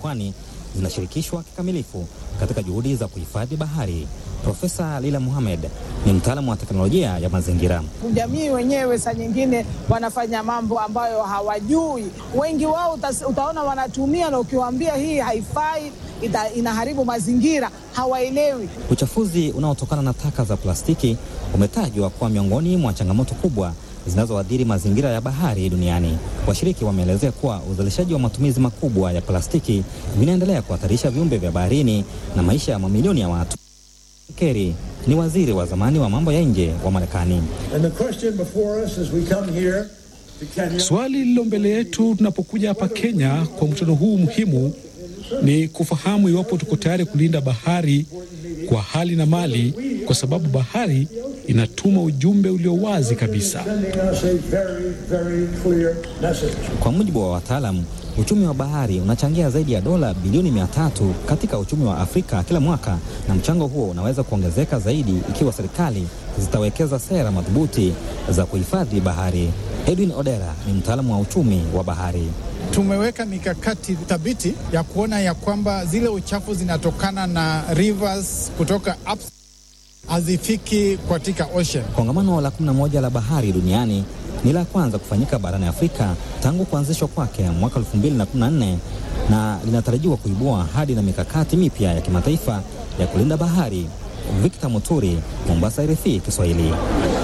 pwani zinashirikishwa kikamilifu katika juhudi za kuhifadhi bahari. Profesa Lila Mohamed ni mtaalamu wa teknolojia ya mazingira. Jamii wenyewe saa nyingine wanafanya mambo ambayo hawajui. Wengi wao utaona wanatumia, na ukiwaambia hii haifai, inaharibu mazingira, hawaelewi. Uchafuzi unaotokana na taka za plastiki umetajwa kuwa miongoni mwa changamoto kubwa zinazoathiri mazingira ya bahari duniani. Washiriki wameelezea kuwa uzalishaji wa matumizi makubwa ya plastiki vinaendelea kuhatarisha viumbe vya baharini na maisha ya mamilioni ya watu. Kerry ni waziri wa zamani wa mambo ya nje wa Marekani. Swali lililo mbele yetu tunapokuja hapa Kenya kwa mkutano huu muhimu ni kufahamu iwapo tuko tayari kulinda bahari kwa hali na mali, kwa sababu bahari inatuma ujumbe ulio wazi kabisa. Kwa mujibu wa wataalamu, uchumi wa bahari unachangia zaidi ya dola bilioni 300 katika uchumi wa Afrika kila mwaka, na mchango huo unaweza kuongezeka zaidi ikiwa serikali zitawekeza sera madhubuti za kuhifadhi bahari. Edwin Odera ni mtaalamu wa uchumi wa bahari. Tumeweka mikakati thabiti ya kuona ya kwamba zile uchafu zinatokana na rivers kutoka hazifiki katika ocean. Kongamano la 11 la bahari duniani ni la kwanza kufanyika barani Afrika tangu kuanzishwa kwake mwaka 2014 na linatarajiwa kuibua hadi na mikakati mipya ya kimataifa ya kulinda bahari. Victor Muturi, Mombasa, RFI Kiswahili.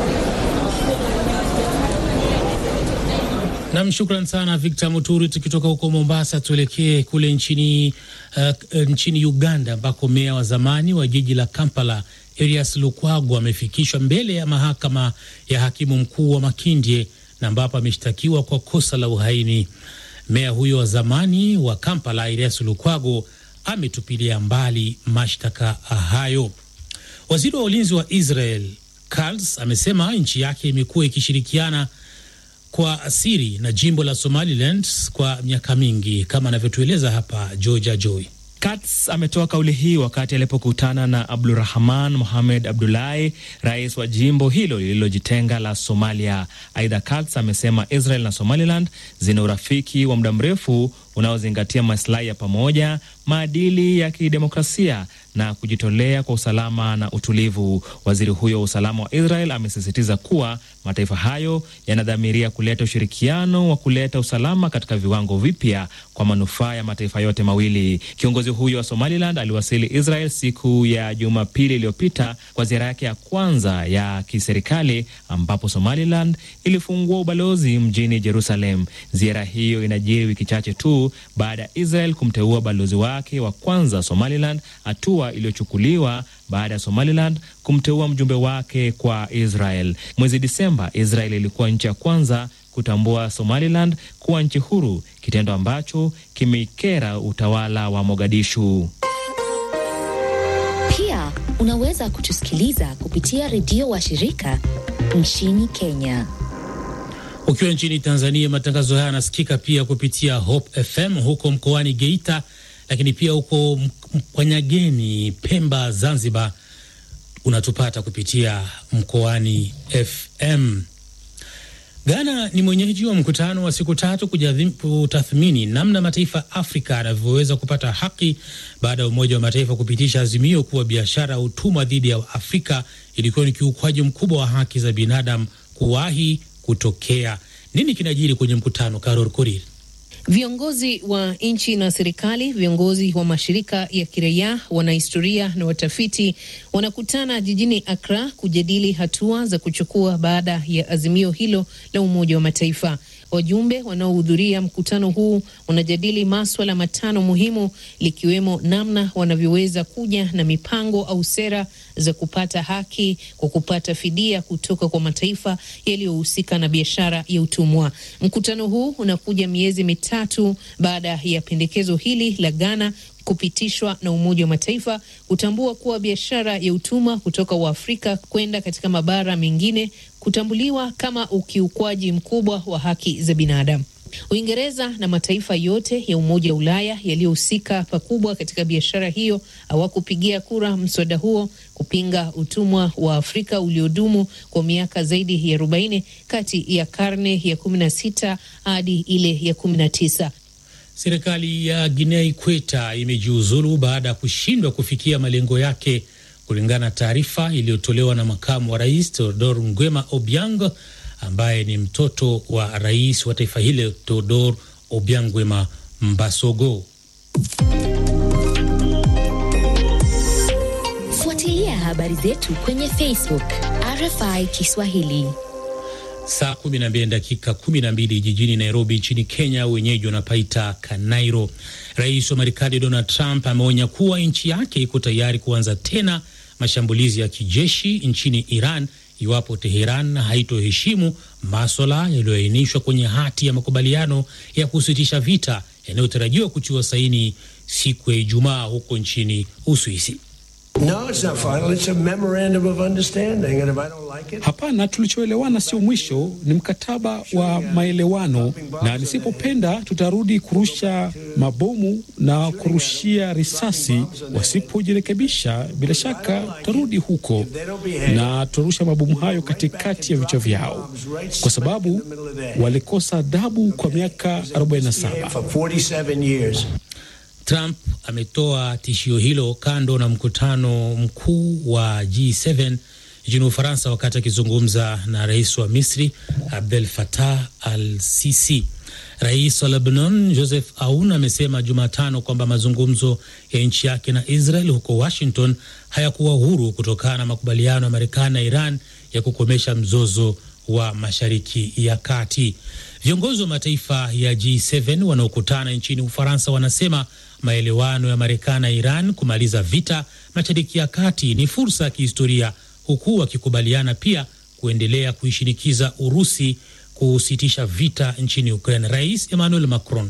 Na shukran sana Victor Muturi. Tukitoka huko Mombasa tuelekee kule nchini Uganda, ambako meya wa zamani wa jiji la Kampala Erias Lukwago amefikishwa mbele ya mahakama ya hakimu mkuu wa Makindye, na ambapo ameshtakiwa kwa kosa la uhaini. Meya huyo wa zamani wa Kampala Erias Lukwago ametupilia mbali mashtaka hayo. Waziri wa ulinzi wa Israel Katz amesema nchi yake imekuwa ikishirikiana kwa asiri na jimbo la Somaliland kwa miaka mingi, kama anavyotueleza hapa Georgia Joy. Katz ametoa kauli hii wakati alipokutana na Abdulrahman Mohamed Abdullahi, rais wa jimbo hilo lililojitenga la Somalia. Aidha, Katz amesema Israel na Somaliland zina urafiki wa muda mrefu unaozingatia maslahi ya pamoja, maadili ya kidemokrasia na kujitolea kwa usalama na utulivu. Waziri huyo wa usalama wa Israel amesisitiza kuwa mataifa hayo yanadhamiria kuleta ushirikiano wa kuleta usalama katika viwango vipya kwa manufaa ya mataifa yote mawili. Kiongozi huyo wa Somaliland aliwasili Israel siku ya Jumapili iliyopita kwa ziara yake ya kwanza ya kiserikali, ambapo Somaliland ilifungua ubalozi mjini Jerusalem. Ziara hiyo inajiri wiki chache tu baada ya Israel kumteua balozi wake wa kwanza Somaliland, hatua iliyochukuliwa baada ya Somaliland kumteua mjumbe wake kwa Israel. Mwezi Disemba, Israel ilikuwa nchi ya kwanza kutambua Somaliland kuwa nchi huru, kitendo ambacho kimekera utawala wa Mogadishu. Pia unaweza kutusikiliza kupitia redio wa shirika nchini Kenya. Ukiwa nchini Tanzania, matangazo haya yanasikika pia kupitia Hope FM huko mkoani Geita, lakini pia huko Mkwanyageni, Pemba, Zanzibar unatupata kupitia Mkoani FM. Ghana ni mwenyeji wa mkutano wa siku 3 kutathmini namna mataifa Afrika yanavyoweza kupata haki baada ya Umoja wa Mataifa kupitisha azimio kuwa biashara ya utumwa dhidi ya Afrika ilikuwa ni kiukwaji mkubwa wa haki za binadamu kuwahi kutokea. Nini kinajiri kwenye mkutano, Karol Korir? Viongozi wa nchi na serikali, viongozi wa mashirika ya kiraia, wanahistoria na watafiti wanakutana jijini Accra kujadili hatua za kuchukua baada ya azimio hilo la Umoja wa Mataifa. Wajumbe wanaohudhuria mkutano huu wanajadili masuala 5 muhimu, likiwemo namna wanavyoweza kuja na mipango au sera za kupata haki kwa kupata fidia kutoka kwa mataifa yaliyohusika na biashara ya utumwa. Mkutano huu unakuja miezi 3 baada ya pendekezo hili la Ghana kupitishwa na Umoja wa Mataifa kutambua kuwa biashara ya utumwa kutoka Afrika kwenda katika mabara mengine kutambuliwa kama ukiukwaji mkubwa wa haki za binadamu. Uingereza na mataifa yote ya Umoja wa Ulaya yaliyohusika pakubwa katika biashara hiyo hawakupigia kura mswada huo kupinga utumwa wa Afrika uliodumu kwa miaka zaidi ya 40 kati ya karne ya 16 hadi ile ya 19. Serikali ya Guinea Ikweta imejiuzulu baada ya kushindwa kufikia malengo yake, kulingana na taarifa iliyotolewa na makamu wa rais Teodoro Nguema Obiang, ambaye ni mtoto wa rais wa taifa hilo Teodoro Obiang Nguema Mbasogo. Fuatilia habari zetu kwenye Facebook RFI Kiswahili. Saa 12:12 jijini Nairobi nchini Kenya, wenyeji wanapaita Kanairo. Rais wa Marekani Donald Trump ameonya kuwa nchi yake iko tayari kuanza tena mashambulizi ya kijeshi nchini Iran iwapo Teheran haitoheshimu masuala yaliyoainishwa kwenye hati ya makubaliano ya kusitisha vita yanayotarajiwa kutiwa saini siku ya Ijumaa huko nchini Uswisi. No, it's not final. It's a memorandum of understanding, and if I don't like it... Hapana, tulichoelewana sio mwisho, ni mkataba wa maelewano, na nisipopenda tutarudi kurusha mabomu na kurushia risasi. Wasipojirekebisha, bila shaka tutarudi huko na tutarusha mabomu hayo katikati ya vichwa vyao, kwa sababu walikosa adabu kwa miaka 47. Trump ametoa tishio hilo kando na mkutano mkuu wa G7 nchini Ufaransa, wakati akizungumza na rais wa Misri Abdel Fattah al-Sisi. Rais wa Lebanon Joseph Aoun amesema Jumatano kwamba mazungumzo ya nchi yake na Israel huko Washington hayakuwa huru kutokana na makubaliano ya Marekani na Iran ya kukomesha mzozo wa Mashariki ya Kati. Viongozi wa mataifa ya G7 wanaokutana nchini Ufaransa wanasema maelewano ya Marekani na Iran kumaliza vita Mashariki ya Kati ni fursa ya kihistoria, huku wakikubaliana pia kuendelea kuishinikiza Urusi kusitisha vita nchini Ukraine. Rais Emmanuel Macron.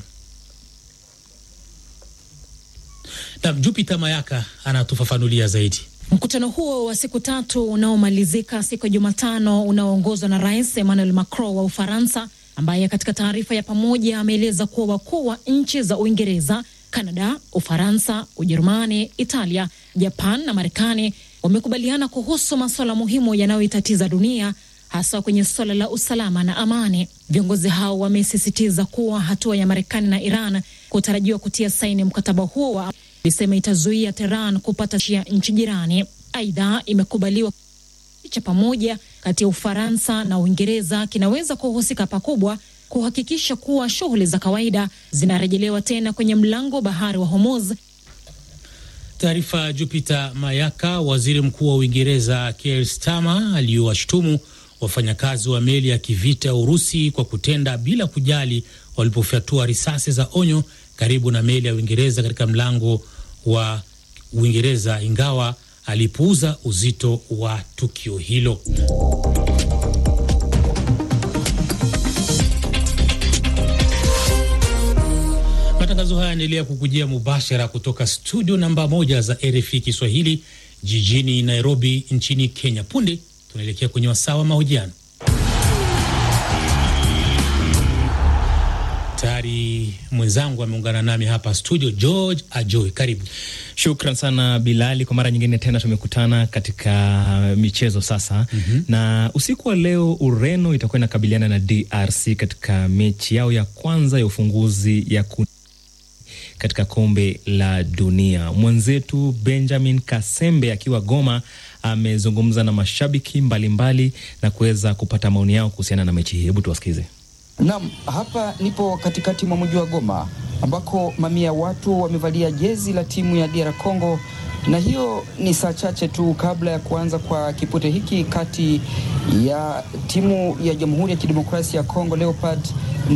Na Jupiter Mayaka anatufafanulia zaidi. Mkutano huo wa siku 3 unaomalizika siku ya Jumatano unaoongozwa na Rais Emmanuel Macron wa Ufaransa, ambaye katika taarifa ya pamoja ameeleza kuwa wakuu wa nchi za Uingereza, Kanada, Ufaransa, Ujerumani, Italia, Japan na Marekani wamekubaliana kuhusu masuala muhimu yanayoitatiza dunia, hasa kwenye suala la usalama na amani. Viongozi hao wamesisitiza kuwa hatua ya Marekani na Iran kutarajiwa kutia saini mkataba huo ilisema itazuia Tehran kupata njia nchi jirani. Aidha, imekubaliwa cha pamoja kati ya Ufaransa na Uingereza kinaweza kuhusika pakubwa kuhakikisha kuwa shughuli za kawaida zinarejelewa tena kwenye mlango bahari wa Hormuz. Taarifa Jupiter Mayaka. Waziri Mkuu wa Uingereza Keir Starmer aliwashtumu wafanyakazi wa meli ya kivita Urusi kwa kutenda bila kujali walipofyatua risasi za onyo karibu na meli ya Uingereza katika mlango wa Uingereza, ingawa alipuuza uzito wa tukio hilo. Matangazo haya yanaendelea kukujia mubashara kutoka studio namba 1 za RFI Kiswahili jijini Nairobi nchini Kenya. Punde tunaelekea kwenye wasaa wa mahojiano. Tayari mwenzangu ameungana nami hapa studio, George Ajoy, karibu. Shukran sana Bilali, kwa mara nyingine tena tumekutana katika michezo sasa. Na usiku wa leo Ureno itakuwa inakabiliana na DRC katika mechi yao ya kwanza ya ufunguzi katika kombe la dunia. Mwenzetu Benjamin Kasembe akiwa Goma amezungumza na mashabiki mbalimbali na kuweza kupata maoni yao kuhusiana na mechi hii. Hebu tuwasikize. Naam, hapa nipo katikati mwa mji wa Goma ambako mamia watu wamevalia jezi la timu ya DR Congo, na hiyo ni saa chache tu kabla ya kuanza kwa kipute hiki kati ya timu ya Jamhuri ya Kidemokrasia ya Kongo Leopard